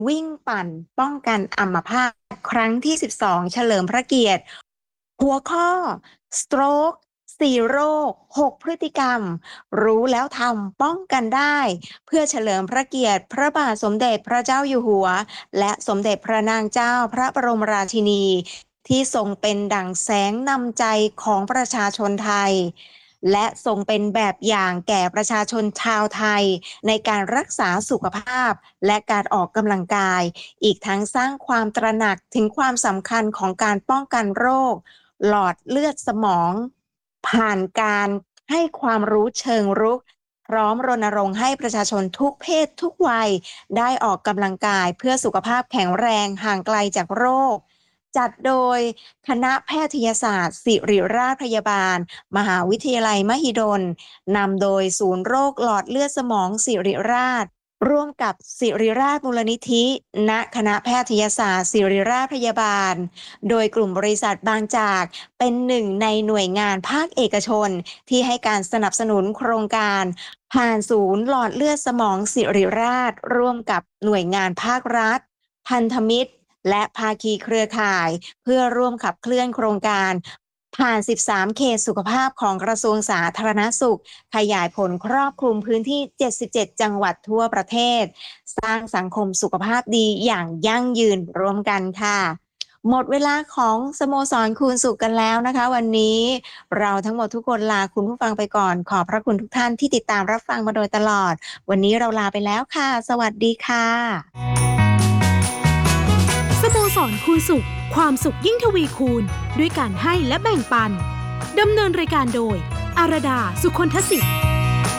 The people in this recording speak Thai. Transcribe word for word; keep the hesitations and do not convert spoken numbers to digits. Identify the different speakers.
Speaker 1: วิ่งปั่นป้องกันอัมพาตครั้งที่สิบสองเฉลิมพระเกียรติหัวข้อ Stroke สี่โรคหกพฤติกรรมรู้แล้วทำป้องกันได้เพื่อเฉลิมพระเกียรติพระบาทสมเด็จพระเจ้าอยู่หัวและสมเด็จพระนางเจ้าพระบรมราชินีที่ทรงเป็นดั่งแสงนำใจของประชาชนไทยและทรงเป็นแบบอย่างแก่ประชาชนชาวไทยในการรักษาสุขภาพและการออกกำลังกายอีกทั้งสร้างความตระหนักถึงความสำคัญของการป้องกันโรคหลอดเลือดสมองผ่านการให้ความรู้เชิงรุกพร้อมรณรงค์ให้ประชาชนทุกเพศทุกวัยได้ออกกำลังกายเพื่อสุขภาพแข็งแรงห่างไกลจากโรคจัดโดยคณะแพทยศาสตร์ศิริราชพยาบาลมหาวิทยาลัยมหิดลนำโดยศูนย์โรคหลอดเลือดสมองศิริราชร่วมกับศิริราชมูลนิธิณคณะแพทยศาสตร์ศิริราชพยาบาลโดยกลุ่มบริษัทบางจากเป็นหนึ่งในหน่วยงานภาคเอกชนที่ให้การสนับสนุนโครงการผ่านศูนย์หลอดเลือดสมองศิริราชร่วมกับหน่วยงานภาครัฐพันธมิตรและภาคีเครือข่ายเพื่อร่วมขับเคลื่อนโครงการผ่านสิบสามเขตสุขภาพของกระทรวงสาธารณสุขขยายผลครอบคลุมพื้นที่เจ็ดสิบเจ็ดจังหวัดทั่วประเทศสร้างสังคมสุขภาพดีอย่างยั่งยืนร่วมกันค่ะหมดเวลาของสโมสรคูณสุขกันแล้วนะคะวันนี้เราทั้งหมดทุกคนลาคุณผู้ฟังไปก่อนขอบพระคุณทุกท่านที่ติดตามรับฟังมาโดยตลอดวันนี้เราลาไปแล้วค่ะสวัสดีค่ะ
Speaker 2: สโมสรคูณสุขความสุขยิ่งทวีคูณด้วยการให้และแบ่งปันดำเนินรายการโดยอารดาสุคนทศิษย์